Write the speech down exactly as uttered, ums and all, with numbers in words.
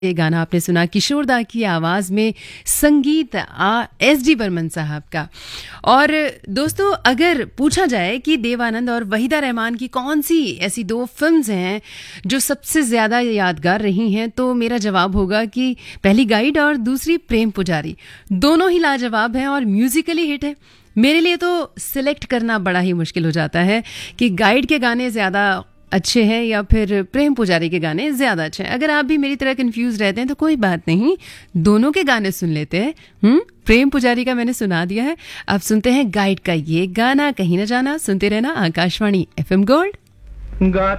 ये गाना आपने सुना किशोर दा की आवाज़ में, संगीत आ एस डी बर्मन साहब का। और दोस्तों, अगर पूछा जाए कि देवानंद और वहीदा रहमान की कौन सी ऐसी दो फिल्म्स हैं जो सबसे ज़्यादा यादगार रही हैं, तो मेरा जवाब होगा कि पहली गाइड और दूसरी प्रेम पुजारी। दोनों ही लाजवाब हैं और म्यूजिकली हिट है। मेरे लिए तो सिलेक्ट करना बड़ा ही मुश्किल हो जाता है कि गाइड के गाने ज़्यादा अच्छे हैं या फिर प्रेम पुजारी के गाने ज़्यादा अच्छे हैं। अगर आप भी मेरी तरह कंफ्यूज रहते हैं तो कोई बात नहीं, दोनों के गाने सुन लेते हैं। हम्म प्रेम पुजारी का मैंने सुना दिया है, अब सुनते हैं गाइड का ये गाना। कहीं ना जाना, सुनते रहना आकाशवाणी एफ एम गोल्ड। गा